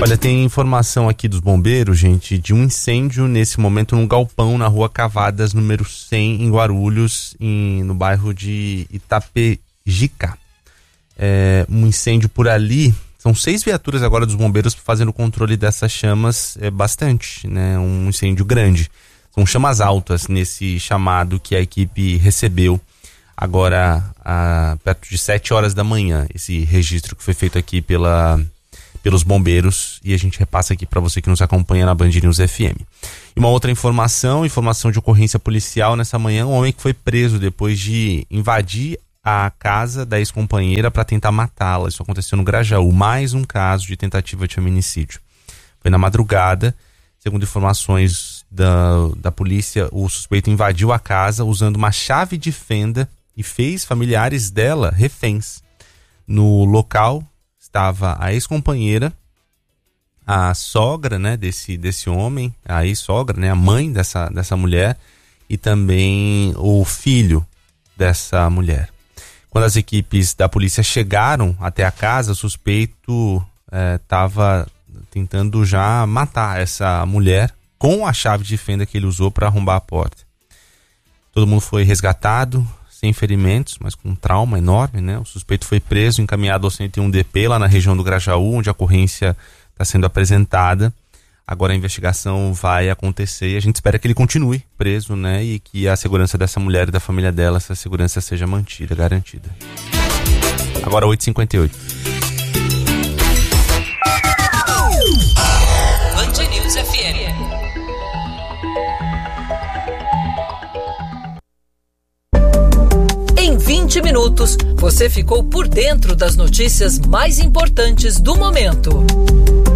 Olha, tem informação aqui dos bombeiros, gente, de um incêndio nesse momento num galpão na rua Cavadas, número 100, em Guarulhos, no bairro de Itapejica. Um incêndio por ali. São 6 viaturas agora dos bombeiros fazendo o controle dessas chamas, bastante, né? Um incêndio grande. São chamas altas nesse chamado que a equipe recebeu agora perto de 7 horas da manhã. Esse registro que foi feito aqui pelos bombeiros, e a gente repassa aqui para você que nos acompanha na Band News FM. E uma outra informação de ocorrência policial nessa manhã: um homem que foi preso depois de invadir a casa da ex-companheira para tentar matá-la. Isso aconteceu no Grajaú, mais um caso de tentativa de feminicídio. Foi na madrugada, segundo informações da polícia, o suspeito invadiu a casa usando uma chave de fenda e fez familiares dela reféns. No local estava a ex-companheira, a sogra, né, desse homem, a ex-sogra, né, a mãe dessa mulher, e também o filho dessa mulher. Quando as equipes da polícia chegaram até a casa, o suspeito estava tentando já matar essa mulher com a chave de fenda que ele usou para arrombar a porta. Todo mundo foi resgatado, sem ferimentos, mas com um trauma enorme, né? O suspeito foi preso, encaminhado ao 101DP lá na região do Grajaú, onde a ocorrência está sendo apresentada. Agora a investigação vai acontecer e a gente espera que ele continue preso, né? E que a segurança dessa mulher e da família dela, essa segurança seja mantida, garantida. Agora 8h58. Band News FM. Em 20 minutos, você ficou por dentro das notícias mais importantes do momento.